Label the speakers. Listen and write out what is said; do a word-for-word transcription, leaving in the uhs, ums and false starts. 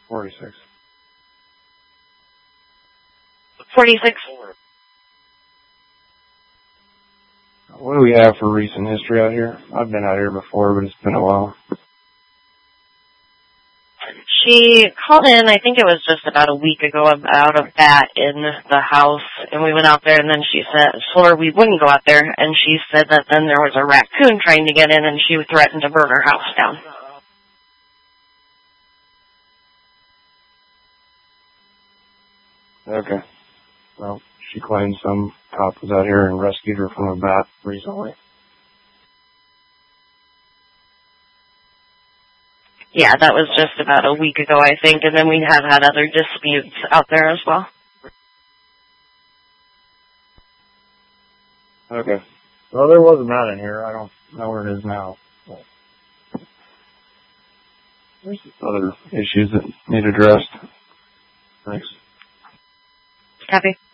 Speaker 1: forty-six.
Speaker 2: forty-six.
Speaker 1: What do we have for recent history out here? I've been out here before, but it's been a while.
Speaker 2: She called in, I think it was just about a week ago, about a bat in the house, and we went out there, and then she said, told her we wouldn't go out there, and she said that then there was a raccoon trying to get in, and she threatened to burn her house down.
Speaker 1: Okay. Well, she claimed some cop was out here and rescued her from a bat recently.
Speaker 2: Yeah, that was just about a week ago, I think, and then we have had other disputes out there as well.
Speaker 1: Okay. Well, there was a bat in here. I don't know where it is now. But there's other issues that need addressed. Thanks.
Speaker 2: Copy.